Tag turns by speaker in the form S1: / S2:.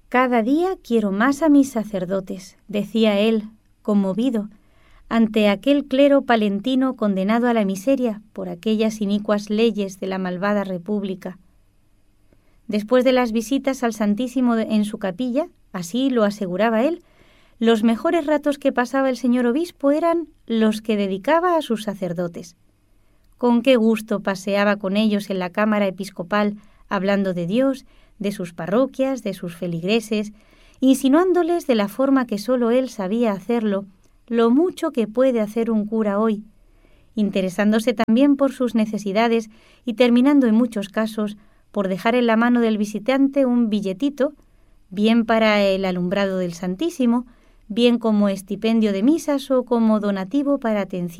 S1: Cada día quiero más a mis sacerdotes, decía él, conmovido, ante aquel clero palentino condenado a la miseria por aquellas inicuas leyes de la malvada república. Después de las visitas al Santísimo en su capilla, así lo aseguraba él, los mejores ratos que pasaba el señor obispo eran los que dedicaba a sus sacerdotes. Con qué gusto paseaba con ellos en la cámara episcopal, hablando de Dios, de sus parroquias, de sus feligreses, insinuándoles de la forma que sólo él sabía hacerlo, lo mucho que puede hacer un cura hoy, interesándose también por sus necesidades y terminando en muchos casos por dejar en la mano del visitante un billetito, bien para el alumbrado del Santísimo, bien como estipendio de misas o como donativo para atención